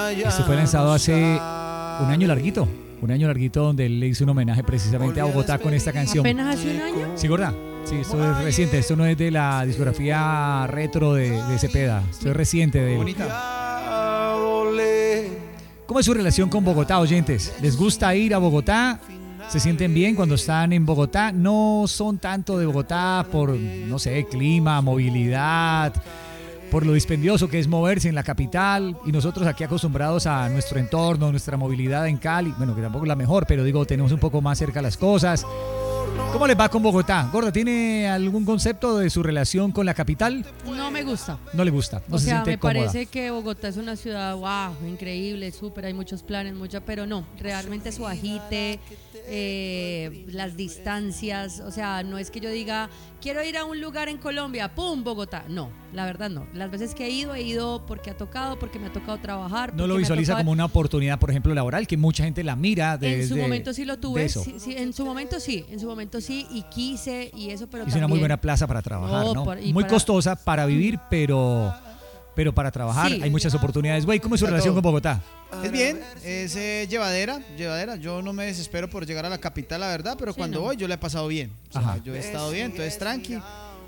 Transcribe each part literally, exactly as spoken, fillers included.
Este fue lanzado hace un año larguito. Un año larguito donde él le hizo un homenaje precisamente a Bogotá con esta canción. ¿Apenas hace un año? Sí, gorda. Sí, esto es reciente. Esto no es de la discografía retro de, de Cepeda. Esto es reciente de él. Bonita. ¿Cómo es su relación con Bogotá, oyentes? ¿Les gusta ir a Bogotá? ¿Se sienten bien cuando están en Bogotá? No son tanto de Bogotá por, no sé, clima, movilidad, por lo dispendioso que es moverse en la capital, y nosotros aquí acostumbrados a nuestro entorno, nuestra movilidad en Cali, bueno, que tampoco es la mejor, pero digo, tenemos un poco más cerca las cosas. ¿Cómo les va con Bogotá? Gorda, ¿tiene algún concepto de su relación con la capital? No me gusta. No le gusta, no o se sea, siente me cómoda. parece que Bogotá es una ciudad, wow, increíble, súper, hay muchos planes, mucha, pero no, realmente su agite, eh, las distancias, o sea, no es que yo diga, quiero ir a un lugar en Colombia, ¡pum!, Bogotá. No, la verdad no. Las veces que he ido, he ido porque ha tocado, porque me ha tocado trabajar. ¿No lo visualiza tocado... como una oportunidad, por ejemplo, laboral, que mucha gente la mira desde En su momento sí lo tuve, eso? sí, sí, en su momento sí, en su momento sí, y quise, y eso, pero Es también... una muy buena plaza para trabajar, ¿no? No, por- y muy para- costosa para vivir, pero, pero para trabajar Sí. hay muchas oportunidades. Güey, ¿cómo es su Está relación todo. con Bogotá? Es bien, es eh, llevadera, llevadera. Yo no me desespero por llegar a la capital, la verdad, pero Sí, cuando no. voy yo la he pasado bien. O sea, Ajá. yo he estado bien, entonces tranqui.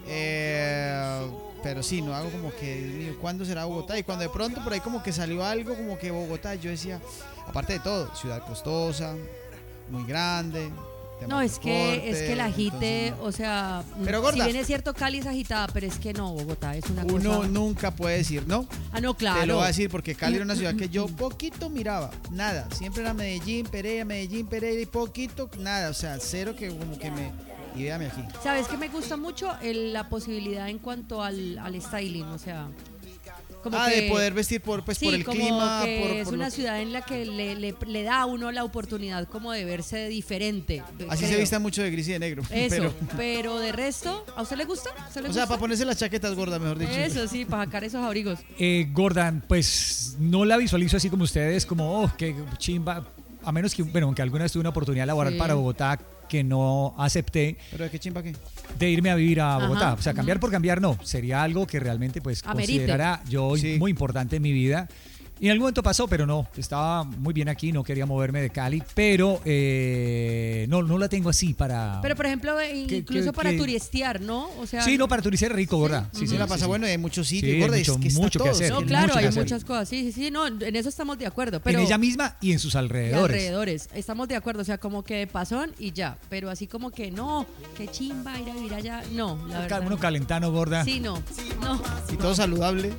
Eh, pero sí, no hago como que, Dios mío, ¿cuándo será Bogotá? Y cuando de pronto por ahí como que salió algo como que Bogotá, yo decía, aparte de todo, ciudad costosa, muy grande. tema No, es que, es que el transporte, agite, entonces, o sea, Pero, si gorda. bien es cierto Cali es agitada, pero es que no, Bogotá es una uno cosa... nunca puede decir no. Ah, no, claro. Te lo voy a decir porque Cali era una ciudad que yo poquito miraba, nada, siempre era Medellín, Pereira, Medellín, Pereira y poquito, nada, o sea, cero que como que me... Y véame aquí. ¿Sabes qué me gusta mucho? El- la posibilidad en cuanto al, al styling, o sea... Como Ah, que- de poder vestir por, pues, sí, por el como clima, que por, es por una lo- ciudad en la que le, le, le da a uno la oportunidad como de verse diferente. Así creo. se vista mucho de gris y de negro. Eso, Pero, pero, de resto, ¿a usted le gusta? ¿A usted le o sea, gusta? para ponerse las chaquetas gordas, mejor dicho. Eso sí, para sacar esos abrigos. Eh, Gordon, pues no la visualizo así como ustedes, como, oh, qué chimba. A menos que, bueno, aunque alguna vez tuve una oportunidad laboral Sí. para Bogotá que no acepté, Pero de qué chimpa qué. de irme a vivir a Ajá, Bogotá. O sea, cambiar ujú. por cambiar no. Sería algo que realmente pues Amerite. considerara yo Sí. muy importante en mi vida. Y en algún momento pasó, pero no. Estaba muy bien aquí, no quería moverme de Cali. Pero eh, no, no la tengo así para... Pero, por ejemplo, eh, ¿Qué- incluso qué- para qué? turistear, ¿no? O sea, Sí, no, para turistar rico, gorda. Sí, Sí, sí, la sí, pasa sí. bueno y hay muchos sitios, Sí, gorda, mucho- es que está mucho que todo, hacer. es No, que claro, mucho que hay hacer. muchas cosas. Sí, sí, sí, no, en eso estamos de acuerdo. Pero En ella misma y en sus y alrededores. alrededores, estamos de acuerdo. O sea, como que de pasón y ya. Pero así como que no, qué chimba ir a vivir allá. No, la verdad. Uno calentano, gorda. Sí, no, no. Y todo saludable.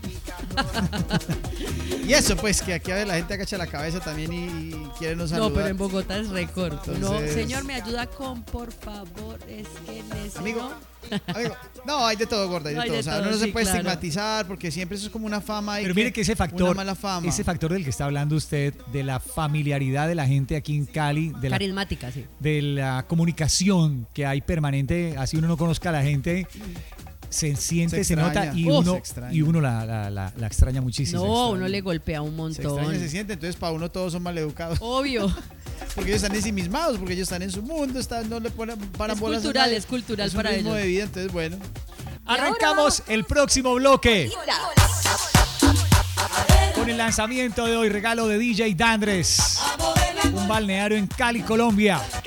Y eso, pues, que aquí a ver la gente agacha la cabeza también y, y quiere no saludar. No, pero en Bogotá es récord. No, Entonces- señor, me ayuda con, por favor, es que necesito... Amigo, amigo, no, hay de todo, gorda, hay de Hay todo. de O sea, todo, uno no sí, se puede claro. estigmatizar porque siempre eso es como una fama. y Pero mire que ese una factor, mala fama. ese factor del que está hablando usted, de la familiaridad de la gente aquí en Cali, de la, Carismática, sí. de la comunicación que hay permanente, así uno no conozca a la gente, se siente, se, Se nota extraña. y Uf, uno, se extraña. y uno la, la- la- la extraña muchísimo. No, extraña. uno le golpea un Se extraña, montón. se siente, entonces para uno todos son maleducados. Obvio. Porque ellos están ensimismados, porque ellos están en su mundo, están, no le ponen para Es bolas a cultural, nadie. es cultural es un para ritmo ellos. de vida, entonces bueno. Arrancamos el próximo bloque con el lanzamiento de hoy, regalo de D J Dandres, un balneario en Cali, Colombia.